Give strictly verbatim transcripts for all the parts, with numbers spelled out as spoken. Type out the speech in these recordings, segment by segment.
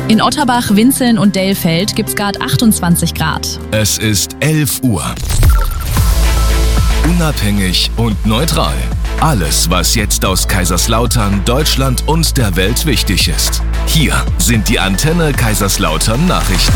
In Otterbach, Winzeln und Dellfeld gibt's gerade achtundzwanzig Grad. Es ist elf Uhr. Unabhängig und neutral. Alles, was jetzt aus Kaiserslautern, Deutschland und der Welt wichtig ist. Hier sind die Antenne Kaiserslautern Nachrichten.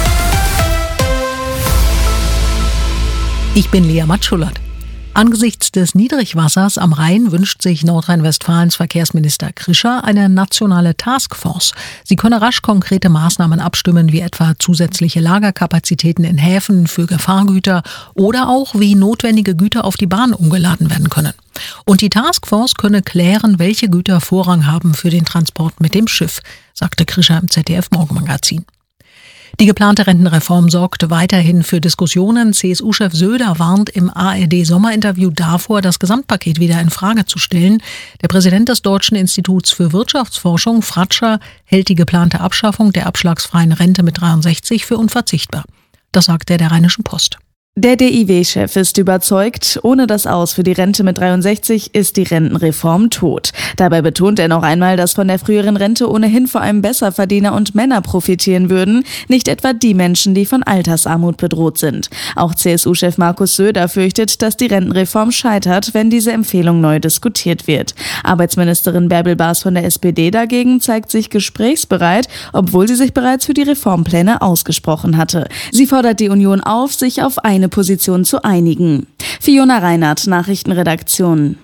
Ich bin Lea Matschulat. Angesichts des Niedrigwassers am Rhein wünscht sich Nordrhein-Westfalens Verkehrsminister Krischer eine nationale Taskforce. Sie könne rasch konkrete Maßnahmen abstimmen, wie etwa zusätzliche Lagerkapazitäten in Häfen für Gefahrgüter oder auch wie notwendige Güter auf die Bahn umgeladen werden können. Und die Taskforce könne klären, welche Güter Vorrang haben für den Transport mit dem Schiff, sagte Krischer im Z D F-Morgenmagazin. Die geplante Rentenreform sorgt weiterhin für Diskussionen. C S U-Chef Söder warnt im A R D-Sommerinterview davor, das Gesamtpaket wieder in Frage zu stellen. Der Präsident des Deutschen Instituts für Wirtschaftsforschung, Fratscher, hält die geplante Abschaffung der abschlagsfreien Rente mit dreiundsechzig für unverzichtbar. Das sagt er der Rheinischen Post. Der D I W-Chef ist überzeugt, ohne das Aus für die Rente mit dreiundsechzig ist die Rentenreform tot. Dabei betont er noch einmal, dass von der früheren Rente ohnehin vor allem Besserverdiener und Männer profitieren würden, nicht etwa die Menschen, die von Altersarmut bedroht sind. Auch C S U-Chef Markus Söder fürchtet, dass die Rentenreform scheitert, wenn diese Empfehlung neu diskutiert wird. Arbeitsministerin Bärbel Baas von der S P D dagegen zeigt sich gesprächsbereit, obwohl sie sich bereits für die Reformpläne ausgesprochen hatte. Sie fordert die Union auf, sich auf eine Position zu einigen. Fiona Reinhardt, Nachrichtenredaktion.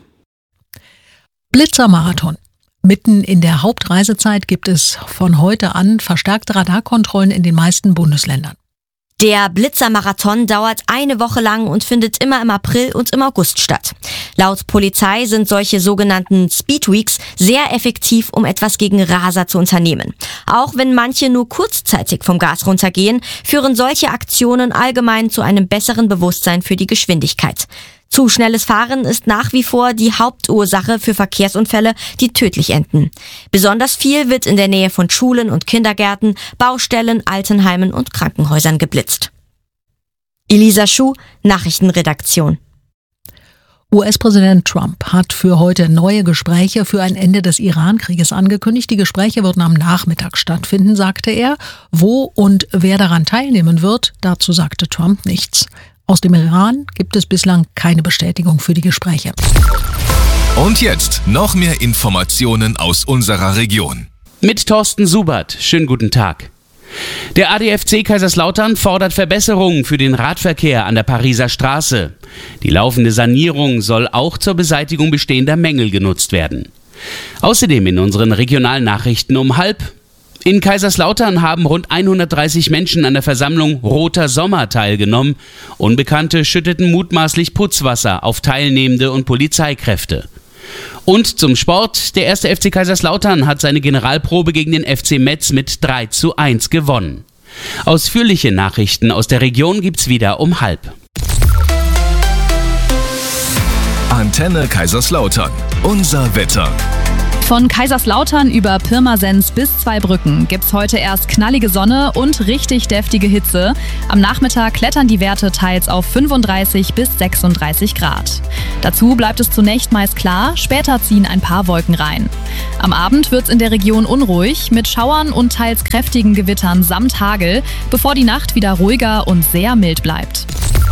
Blitzermarathon. Mitten in der Hauptreisezeit gibt es von heute an verstärkte Radarkontrollen in den meisten Bundesländern. Der Blitzermarathon dauert eine Woche lang und findet immer im April und im August statt. Laut Polizei sind solche sogenannten Speedweeks sehr effektiv, um etwas gegen Raser zu unternehmen. Auch wenn manche nur kurzzeitig vom Gas runtergehen, führen solche Aktionen allgemein zu einem besseren Bewusstsein für die Geschwindigkeit. Zu schnelles Fahren ist nach wie vor die Hauptursache für Verkehrsunfälle, die tödlich enden. Besonders viel wird in der Nähe von Schulen und Kindergärten, Baustellen, Altenheimen und Krankenhäusern geblitzt. Elisa Schuh, Nachrichtenredaktion. U S-Präsident Trump hat für heute neue Gespräche für ein Ende des Iran-Krieges angekündigt. Die Gespräche würden am Nachmittag stattfinden, sagte er. Wo und wer daran teilnehmen wird, dazu sagte Trump nichts. Aus dem Iran gibt es bislang keine Bestätigung für die Gespräche. Und jetzt noch mehr Informationen aus unserer Region. Mit Thorsten Subert. Schönen guten Tag. Der A D F C Kaiserslautern fordert Verbesserungen für den Radverkehr an der Pariser Straße. Die laufende Sanierung soll auch zur Beseitigung bestehender Mängel genutzt werden. Außerdem in unseren regionalen Nachrichten um halb. In Kaiserslautern haben rund hundertdreißig Menschen an der Versammlung Roter Sommer teilgenommen. Unbekannte schütteten mutmaßlich Putzwasser auf Teilnehmende und Polizeikräfte. Und zum Sport. Der erste F C Kaiserslautern hat seine Generalprobe gegen den F C Metz mit drei zu eins gewonnen. Ausführliche Nachrichten aus der Region gibt's wieder um halb. Antenne Kaiserslautern. Unser Wetter. Von Kaiserslautern über Pirmasens bis Zweibrücken gibt's heute erst knallige Sonne und richtig deftige Hitze. Am Nachmittag klettern die Werte teils auf fünfunddreißig bis sechsunddreißig Grad. Dazu bleibt es zunächst meist klar, später ziehen ein paar Wolken rein. Am Abend wird's in der Region unruhig mit Schauern und teils kräftigen Gewittern samt Hagel, bevor die Nacht wieder ruhiger und sehr mild bleibt.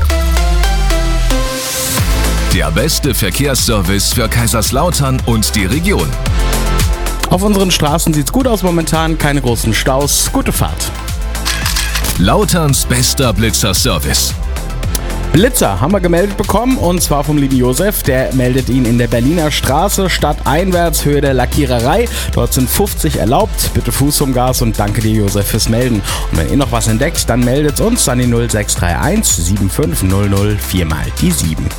Der beste Verkehrsservice für Kaiserslautern und die Region. Auf unseren Straßen sieht's gut aus momentan, keine großen Staus. Gute Fahrt. Lauterns bester Blitzer-Service. Blitzer haben wir gemeldet bekommen und zwar vom lieben Josef. Der meldet ihn in der Berliner Straße, stadteinwärts, Höhe der Lackiererei. Dort sind fünfzig erlaubt. Bitte Fuß vom Gas und danke dir, Josef, fürs Melden. Und wenn ihr noch was entdeckt, dann meldet uns an die null sechs drei eins sieben fünf null null vier mal die sieben.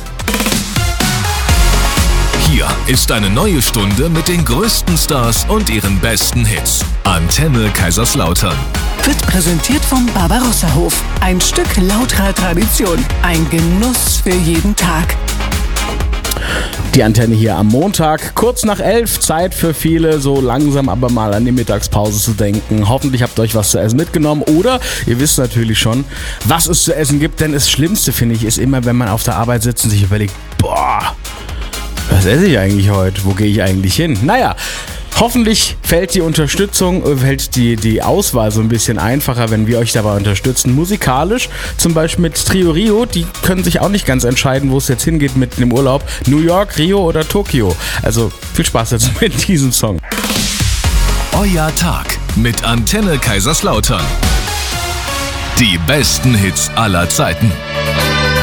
Hier ist eine neue Stunde mit den größten Stars und ihren besten Hits. Antenne Kaiserslautern. Wird präsentiert vom Barbarossa-Hof. Ein Stück lauterer Tradition. Ein Genuss für jeden Tag. Die Antenne hier am Montag, kurz nach elf, Zeit für viele, so langsam aber mal an die Mittagspause zu denken. Hoffentlich habt ihr euch was zu essen mitgenommen oder ihr wisst natürlich schon, was es zu essen gibt, denn das Schlimmste, finde ich, ist immer, wenn man auf der Arbeit sitzt und sich überlegt, boah, was esse ich eigentlich heute? Wo gehe ich eigentlich hin? Naja, Hoffentlich fällt die Unterstützung, fällt die, die Auswahl so ein bisschen einfacher, wenn wir euch dabei unterstützen. Musikalisch, zum Beispiel mit Trio Rio, die können sich auch nicht ganz entscheiden, wo es jetzt hingeht mit dem Urlaub. New York, Rio oder Tokio. Also viel Spaß jetzt mit diesem Song. Euer Tag mit Antenne Kaiserslautern. Die besten Hits aller Zeiten.